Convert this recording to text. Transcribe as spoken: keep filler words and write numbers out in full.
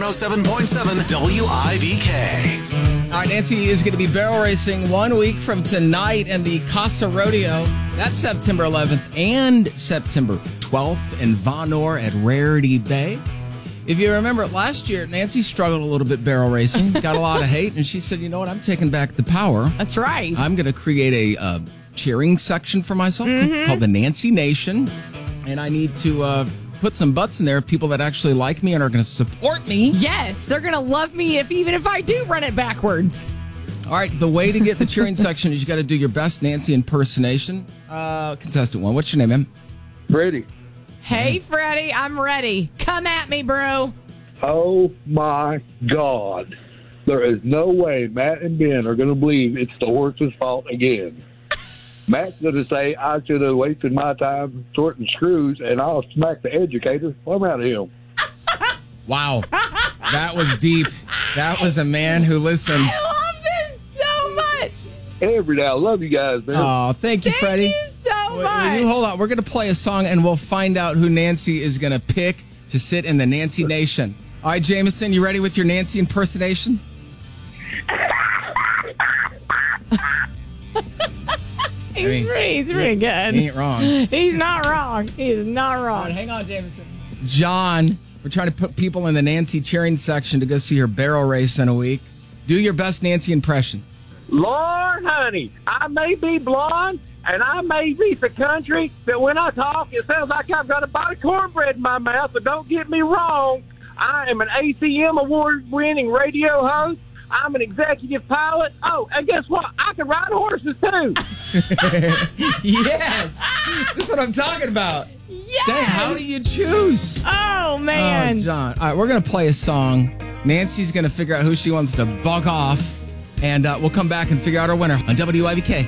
oh seven point seven W I V K. All right, Nancy is going to be barrel racing one week from tonight in the Casa Rodeo. That's September eleventh and September twelfth in Vonore at Rarity Bay. If you remember last year, Nancy struggled a little bit barrel racing, got a lot of hate, and she said, you know what, I'm taking back the power. That's right. I'm going to create a uh, cheering section for myself mm-hmm. called the Nancy Nation, and I need to uh, put some butts in there, people that actually like me and are going to support me. Yes, they're going to love me if even if I do run it backwards. All right, the way to get the cheering section is you got to do your best Nancy impersonation. Uh, contestant one, what's your name, man? Freddie. Hey, Freddie, I'm ready. Come at me, bro. Oh, my God. There is no way Matt and Ben are going to believe it's the horse's fault again. Matt's going to say, I should have wasted my time sorting screws, and I'll smack the educator. I'm out of him. Wow. That was deep. That was a man who listens. I love this so much. Every day. I love you guys, man. Oh, thank you, Thank Freddie. you so Wait, much. you hold on. We're going to play a song, and we'll find out who Nancy is going to pick to sit in the Nancy Nation. All right, Jameson, you ready with your Nancy impersonation? He's, I mean, pretty, he's pretty good. He ain't wrong. He's not wrong. He's not All wrong. right, hang on, Jameson. John, we're trying to put people in the Nancy cheering section to go see her barrel race in a week. Do your best Nancy impression. Lord, honey, I may be blonde and I may be the country, but when I talk, it sounds like I've got a bite of cornbread in my mouth. But don't get me wrong, I am an A C M award-winning radio host. I'm an executive pilot. Oh, and guess what? I can ride horses, too. Yes! That's what I'm talking about. Yes! Dang, how do you choose? Oh, man. Oh, John. All right, we're going to play a song. Nancy's going to figure out who she wants to bug off, and uh, we'll come back and figure out our winner on W I V K.